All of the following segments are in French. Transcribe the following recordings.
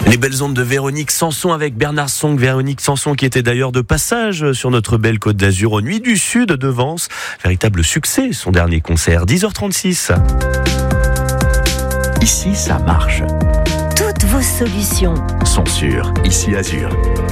Les belles ondes de Véronique Sanson avec Bernard Song. Véronique Sanson qui était d'ailleurs de passage sur notre belle Côte d'Azur aux Nuits du Sud de Vence. Véritable succès, son dernier concert, 10h36. Ici, ça marche. Toutes vos solutions sont sûres, ici Azur.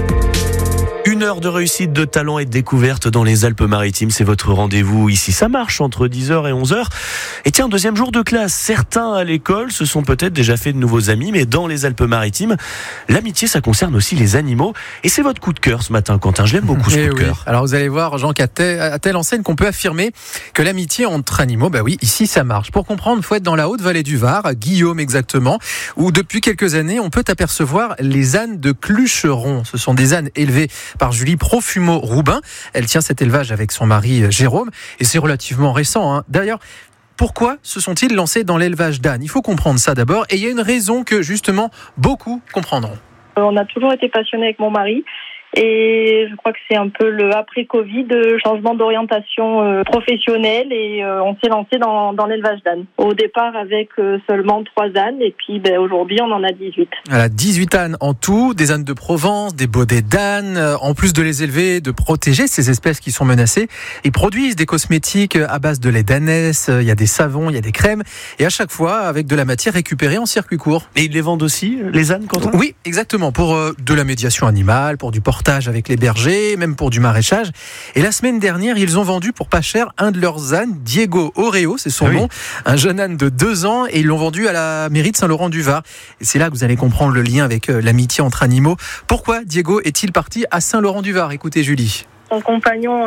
Une heure de réussite, de talent et de découverte dans les Alpes-Maritimes. C'est votre rendez-vous. Ici, ça marche entre 10h et 11h. Et tiens, deuxième jour de classe. Certains à l'école se sont peut-être déjà fait de nouveaux amis, mais dans les Alpes-Maritimes, l'amitié, ça concerne aussi les animaux. Et c'est votre coup de cœur ce matin, Quentin. Je l'aime beaucoup, ce coup de cœur. Alors, vous allez voir, Jean, qu'à telle enseigne qu'on peut affirmer que l'amitié entre animaux, ici, ça marche. Pour comprendre, il faut être dans la Haute-Vallée du Var, à Guillaume exactement, où depuis quelques années, on peut apercevoir les ânes de Clucheron. Ce sont des ânes élevés par Julie Profumo-Roubin. Elle tient cet élevage avec son mari Jérôme et c'est relativement récent. D'ailleurs, pourquoi se sont-ils lancés dans l'élevage d'ânes ? Il faut comprendre ça d'abord et il y a une raison que justement beaucoup comprendront. On a toujours été passionnés avec mon mari et je crois que c'est un peu le après-Covid, changement d'orientation professionnelle et on s'est lancé dans l'élevage d'ânes. Au départ avec seulement 3 ânes et puis aujourd'hui on en a 18. Voilà, 18 ânes en tout, des ânes de Provence, des baudets d'ânes. En plus de les élever, de protéger ces espèces qui sont menacées, ils produisent des cosmétiques à base de lait d'ânesse, il y a des savons, il y a des crèmes et à chaque fois avec de la matière récupérée en circuit court. Et ils les vendent aussi, les ânes, Quentin ? Oui, exactement, pour de la médiation animale, pour du portage avec les bergers, même pour du maraîchage. Et la semaine dernière, ils ont vendu pour pas cher un de leurs ânes, Diego Oreo, c'est son nom, un jeune âne de 2 ans, et ils l'ont vendu à la mairie de Saint-Laurent-du-Var. Et c'est là que vous allez comprendre le lien avec l'amitié entre animaux. Pourquoi Diego est-il parti à Saint-Laurent-du-Var ? Écoutez Julie. Son compagnon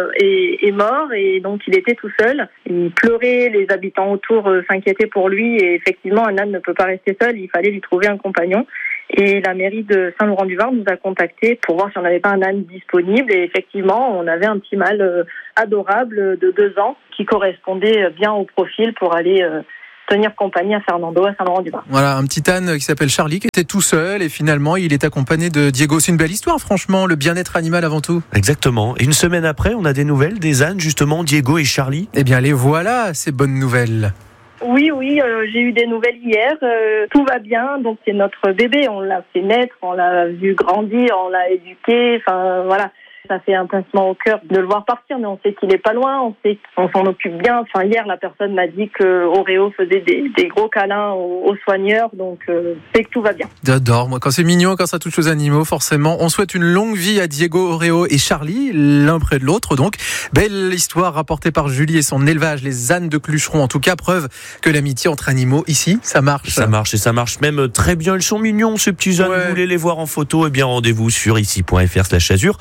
est mort et donc il était tout seul. Il pleurait, les habitants autour s'inquiétaient pour lui et effectivement un âne ne peut pas rester seul, il fallait lui trouver un compagnon. Et la mairie de Saint-Laurent-du-Var nous a contactés pour voir si on n'avait pas un âne disponible. Et effectivement, on avait un petit mâle adorable de 2 ans qui correspondait bien au profil pour aller tenir compagnie à Fernando, à Saint-Laurent-du-Var. Voilà, un petit âne qui s'appelle Charlie, qui était tout seul et finalement il est accompagné de Diego. C'est une belle histoire, franchement, le bien-être animal avant tout. Exactement. Et une semaine après, on a des nouvelles des ânes, justement, Diego et Charlie. Eh bien, les voilà, ces bonnes nouvelles. Oui, j'ai eu des nouvelles hier. Tout va bien, donc c'est notre bébé. On l'a fait naître, on l'a vu grandir, on l'a éduqué. Enfin, voilà. Ça fait un pincement au cœur de le voir partir, mais on sait qu'il est pas loin, on sait qu'on s'en occupe bien. Enfin, hier, la personne m'a dit que Oreo faisait des gros câlins aux soigneurs, donc c'est que tout va bien. J'adore, moi, quand c'est mignon, quand ça touche aux animaux, forcément. On souhaite une longue vie à Diego, Oreo et Charlie, l'un près de l'autre, donc. Belle histoire rapportée par Julie et son élevage, les ânes de Clucheron. En tout cas, preuve que l'amitié entre animaux, ici, ça marche. Ça marche et ça marche même très bien. Ils sont mignons, ces petits ânes. Vous voulez les voir en photo? Eh bien, rendez-vous sur ici.fr/Azur.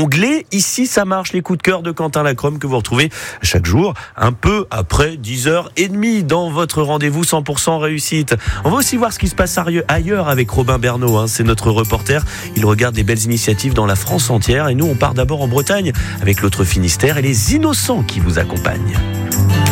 Ici, ça marche, les coups de cœur de Quentin Lacrome que vous retrouvez chaque jour, un peu après 10h30 dans votre rendez-vous 100% réussite. On va aussi voir ce qui se passe ailleurs avec Robin Bernot, c'est notre reporter. Il regarde les belles initiatives dans la France entière et nous, on part d'abord en Bretagne avec l'autre Finistère et les innocents qui vous accompagnent.